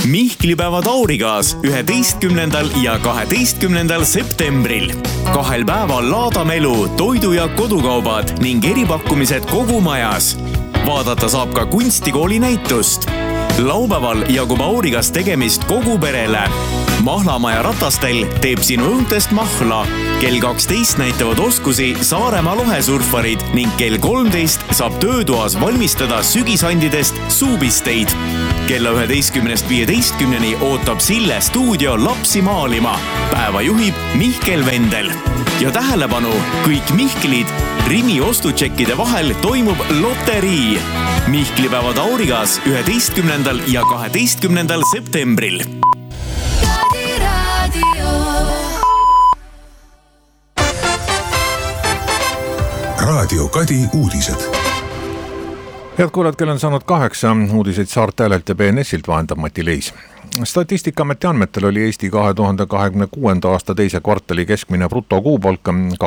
Mihklipäeva Taurigas 11. ja 12. septembril. 2 päeval laadamelu, toidu- ja kodukaubad ning eripakkumised kogu majas. Vaadata saab ka kunstikooli näitust. Laupäeval jagub Aurigas tegemist kogu perele. Mahlamaja ratastel teeb sinu õuntest mahla. Kell 12 näitavad oskusi Saaremaa lohesurfarid ning kell 13 saab töötoas valmistada sügisandidest suupisteid. Kella 11.15 ootab Sille stuudio lapsi maalima. Päeva juhib Mihkel Vendel. Ja tähelepanu, kõik Mihklid, Rimi ostutšekkide vahel toimub loterii. Mihklipäevad Aurigas 11. ja 12. septembril. Raadio Kadi uudised. Head kuulajad, kell on saanud 8 uudiseid Saarte Häälelt ja BNS-ilt vahendab Mati Leis. Statistikaameti andmetel oli Eesti 2026. aasta teise kvartali keskmine brutokuupalk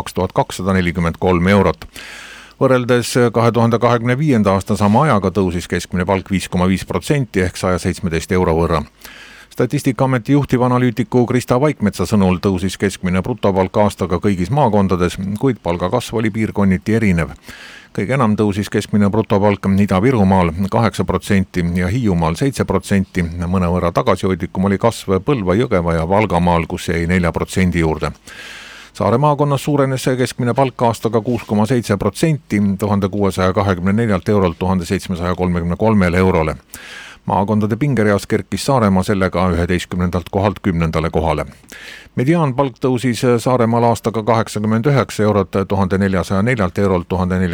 2243 eurot. Võrreldes 2025. aasta sama ajaga tõusis keskmine palk 5,5% ehk 117 euro võrra. Statistikaameti juhtivanalüütiku Krista Vaikmetsa sõnul tõusis keskmine brutopalk aastaga kõigis maakondades, kuid palgakasv oli piirkonniti erinev. Kõige enam tõusis keskmine brutopalk Ida-Virumaal 8% ja Hiiumaal 7%, mõnevõrra tagasihoidlikum oli kasv Põlva, Jõgeva ja Valgamaal, kus jäi 4% juurde. Saare maakonnas suurenes keskmine palk aastaga 6,7%, 1624 eurolt 1733 eurole. Maakondade pingereas kerkis Saaremaa sellega 11. kohalt 10. kohale. Mediaanpalk tõusis Saaremaal aastaga 89 eurot 1404 eurolt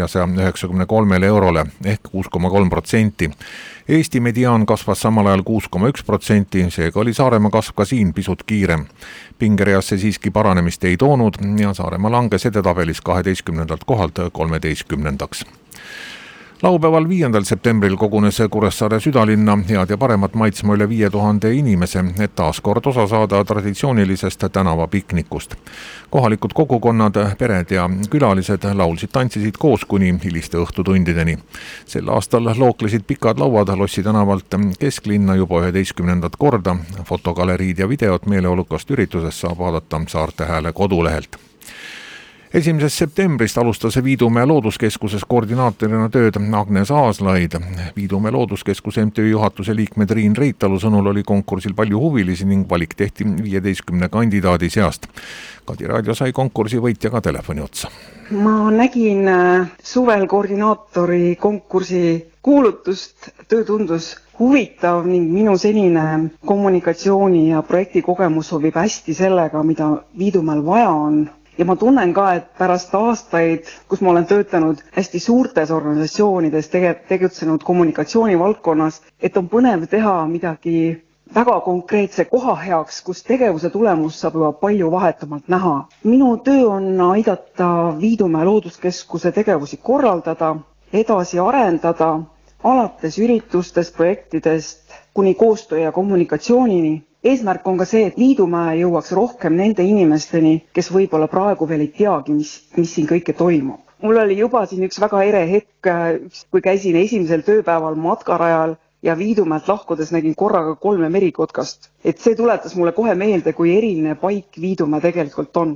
1493 eurole ehk 6,3%. Eesti mediaan kasvas samal ajal 6,1%, seega oli Saaremaa kasv ka siin pisut kiirem. Pingereas see siiski paranemist ei toonud ja Saaremaa langes edetabelis 12. kohalt 13. Laupäeval 5. septembril kogunes Kuressaare südalinna head ja paremat maitsma üle 5000 inimese, et taas kord osa saada traditsioonilisest tänavapiknikust. Kohalikud kogukonnad, pered ja külalised laulsid, tantsisid koos kuni hiliste õhtutundideni. Sel aastal looklesid pikad lauad Lossi tänavalt kesklinna juba 11. korda. Fotogaleriid ja videot meeleolukast üritusest saab vaadata Saarte Hääle kodulehelt. 1. septembrist alustas Viidumäe looduskeskuses koordinaatorina tööd Agnes Aaslaid. Viidumäe looduskeskuse MTÜ juhatuse liikme Triin Reitalu sõnul oli konkursil palju huvilisi ning valik tehti 15 kandidaadi seast. Kadi Raadio sai konkursi võitja ka telefoni otsa. Ma nägin suvel koordinaatori konkursi kuulutust, töö tundus huvitav ning minu senine kommunikatsiooni ja projektikogemus sobib hästi sellega, mida Viidumäel vaja on. Ja ma tunnen ka, et pärast aastaid, kus ma olen töötanud hästi suurtes organisatsioonides, tegutsenud kommunikatsiooni valdkonnas, et on põnev teha midagi väga konkreetse koha heaks, kus tegevuse tulemus saab juba palju vahetumalt näha. Minu töö on aidata Viidumäe looduskeskuse tegevusi korraldada, edasi arendada, alates üritustest, projektidest kuni koostöö ja kommunikatsioonini. Eesmärk on ka see, et Viidumäe jõuaks rohkem nende inimesteni, kes võib-olla praegu veel ei teagi, mis siin kõike toimub. Mul oli juba siin üks väga ere hetk, kui käisin esimesel tööpäeval matkarajal ja Viidumäelt lahkudes nägin korraga 3 merikotkast. Et see tuletas mulle kohe meelde, kui eriline paik Viidumäe tegelikult on.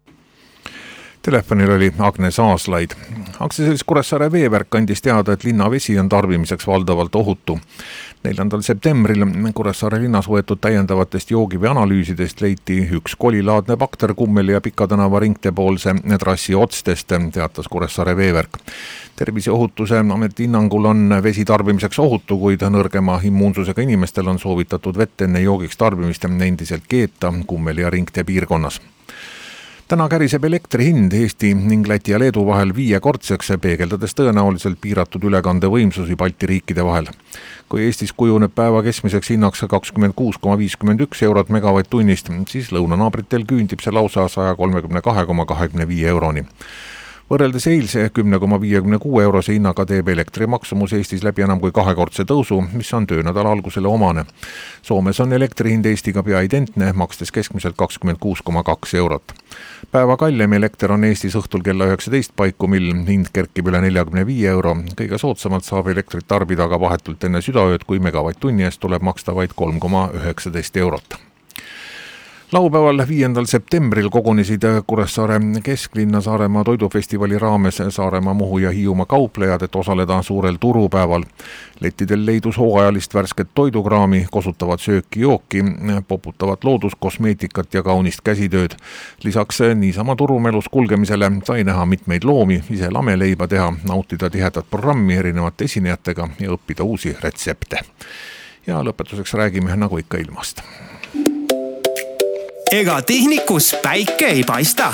Telefonil oli Agnes Aaslaid. Aktsiaselts Kuressaare Veevärk andis teada, et linnavesi on tarbimiseks valdavalt ohutu. 4. septembril Kuressaare linnas võetud täiendavatest joogivee analüüsidest leiti üks kolilaadne bakter Kummeli ja Pika tänava ringtepoolse trassi otstest, teatas Kuressaare Veevärk. Terviseohutuse ameti hinnangul on vesi tarbimiseks ohutu, kuid nõrgema immuunsusega inimestel on soovitatud vett enne joogiks tarbimist endiselt keeta Kummeli ja ringtee piirkonnas. Täna käriseb elektri hind Eesti ning Läti ja Leedu vahel 5-kordseks, peegeldades tõenäoliselt piiratud ülekandevõimsusi Balti riikide vahel. Kui Eestis kujuneb päeva keskmiseks hinnaks 26,51 eurot megavatt-tunnist, siis lõunanaabritel küündib see lausa 132,25 euroni. Võrreldes eilse 10,56 eurose hinnaga teeb elektrimaksumus Eestis läbi enam kui kahekordse tõusu, mis on töönädala algusele omane. Soomes on elektrihind Eestiga pea identne, makstes keskmiselt 26,2 eurot. Päeva kallim elekter on Eestis õhtul kella 19 paiku, mil hind kerkib üle 45 euro. Kõige soodsamalt saab elektrit tarbida aga vahetult enne südaööd, kui megavatt-tunni eest tuleb maksta vaid 3,19 eurot. Laupäeval 5. septembril kogunesid Kuressaare kesklinna Saaremaa toidufestivali raames Saaremaa, Muhu ja Hiiumaa kauplejad, et osaleda suurel turupäeval. Lettidel leidus hooajalist värsket toidukraami, kosutavad sööki, jooki, poputavat looduskosmeetikat ja kaunist käsitööd. Lisaks niisama turumelus kulgemisele sai näha mitmeid loomi, ise lameleiba teha, nautida tihedat programmi erinevate esinejatega ja õppida uusi retsepte. Ja lõpetuseks räägime nagu ikka ilmast. Ega tehnikus päike ei paista.